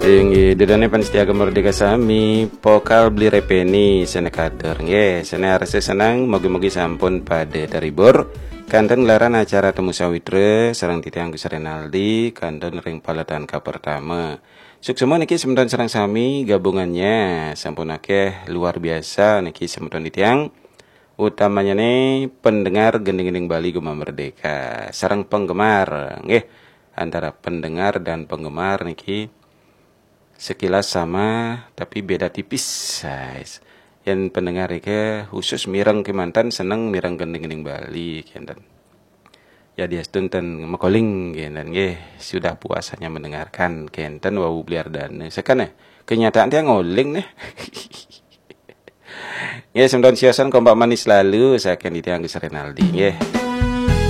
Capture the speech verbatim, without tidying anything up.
Ingi dudane Panstiaga Merdeka Sami pokal beli repeni sene kader nggih sene arse senang mogi-mogi sampun pada taribur kanten gelaran acara temu sawitra sareng titiang Gus Renaldi kanten ring palatan ka pertama suksema niki sementon sareng sami gabungannya sampun akeh luar biasa niki sementon titiang utamanya nih pendengar gending-gending Bali Gema Merdeka sareng penggemar nggih antara pendengar dan penggemar niki sekilas sama tapi beda tipis guys. Yang pendengar ke khusus mireng kemantan seneng mireng gending-gending Bali kenten. Ya dia stunten mekoling kenten nggih sudah puasanya mendengarkan kenten wau bliar dan sekane kenyataan dia ngoling nih. Ya semdon siasan kompak manis lalu saya akan ditiang Gus Renaldi nggih.